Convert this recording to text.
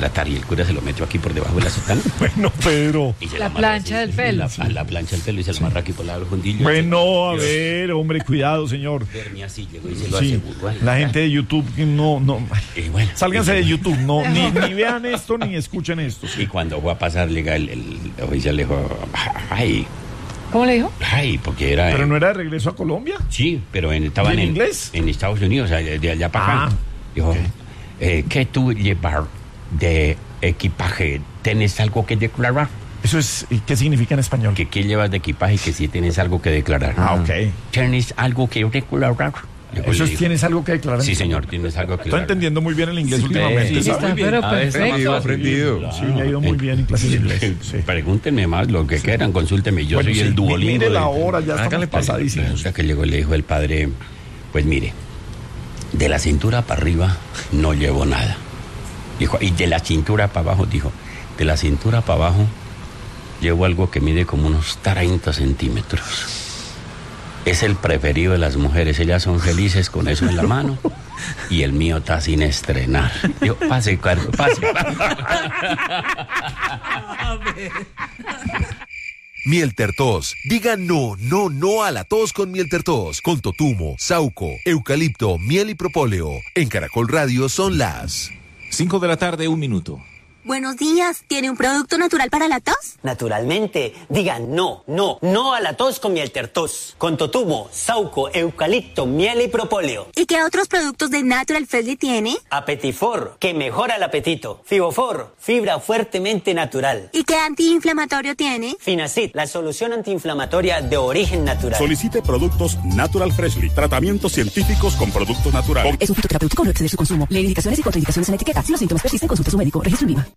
tratar, y el cura se lo metió aquí por debajo de la sotana. Bueno, Pedro. Y se La amarra plancha así, del pelo. La plancha del pelo y se lo amarra aquí por la fundillo. Bueno, a ver, hombre, cuidado, señor. Verme así, llegó y se lo Sí, aseguró. la gente de YouTube no. Bueno, Sálganse de YouTube, no, ni vean esto ni escuchen esto. Y cuando fue a pasar, llega el oficial, le dijo, ay, ¿Cómo le dijo? porque era... Pero no era de regreso a Colombia. Sí, pero estaban ¿Y en inglés? En Estados Unidos, de allá para acá. Dijo, ¿qué tú llevar de equipaje? ¿Tienes algo que declarar? Eso es, ¿qué significa en español? ¿Qué llevas de equipaje? Que si tienes algo que declarar. Ok. ¿Tienes algo que declarar? Eso es, ¿tienes algo que declarar? Sí, señor, tienes algo que Estoy declarar. entendiendo muy bien el inglés últimamente, Sí, ¿sabe? está, pero A veces perfecto. aprendido. Sí, me ha ido muy bien en clases de inglés. Sí. Pregúntenme más lo que quieran, consúltenme. Yo Bueno, soy sí, el Duolingo. mire la hora, ya estamos pasadísimos. Resulta que llegó y le dijo el padre, pues mire, de la cintura para arriba no llevo nada. Dijo, y de la cintura para abajo, dijo, de la cintura para abajo llevo algo que mide como unos 30 centímetros. Es el preferido de las mujeres, ellas son felices con eso en la mano y el mío está sin estrenar. Digo, pase, Carlos, pase. Miel Tertos. Diga no a la tos con Miel Tertos. Con totumo, sauco, eucalipto, miel y propóleo. En Caracol Radio son las 5 de la tarde, 1 minuto. Buenos días, ¿tiene un producto natural para la tos? Naturalmente, digan no a la tos con Miel Tertos. Con totumo, sauco, eucalipto, miel y propóleo. ¿Y qué otros productos de Natural Freshly tiene? Apetifor, que mejora el apetito. Fibofor, fibra fuertemente natural. ¿Y qué antiinflamatorio tiene? Finacid, la solución antiinflamatoria de origen natural. Solicite productos Natural Freshly, tratamientos científicos con productos naturales. Es un fitoterapéutico, no exceder su consumo. Lee indicaciones y contraindicaciones en la etiqueta. Si los síntomas persisten, consulte a su médico. Registro en Viva.